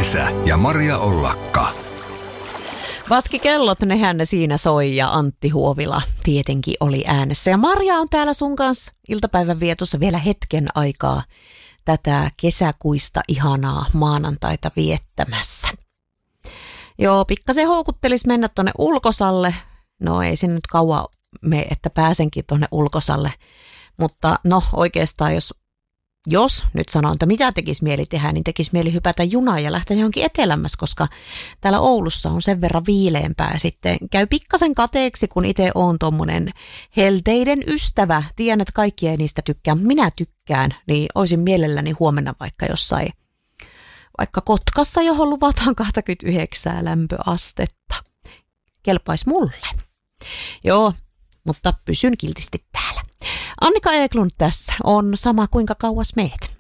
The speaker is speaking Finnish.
Esa ja Maria Ollakka. Vaskikellot, nehän ne siinä soi ja Antti Huovila tietenkin oli äänessä. Ja Maria on täällä sun kanssa iltapäivän vietossa vielä hetken aikaa tätä kesäkuista ihanaa maanantaita viettämässä. Joo, pikkasen houkuttelis mennä tonne ulkosalle. No ei se nyt kauan mene, että pääsenkin tonne ulkosalle. Mutta no oikeastaan jos nyt sanon, että mitä tekisi mieli tehdä, niin tekisi mieli hypätä junaan ja lähteä johonkin etelämmässä, koska täällä Oulussa on sen verran viileämpää. Ja sitten käy pikkasen kateeksi, kun itse on tommonen helteiden ystävä. Tiedän, että kaikki ei niistä tykkää, minä tykkään, niin olisin mielelläni huomenna vaikka jossain, vaikka Kotkassa, johon luvataan 29 lämpöastetta. Kelpaisi mulle. Joo, mutta pysyn kiltisti täällä. Annika Eklund tässä on sama kuinka kauas meet.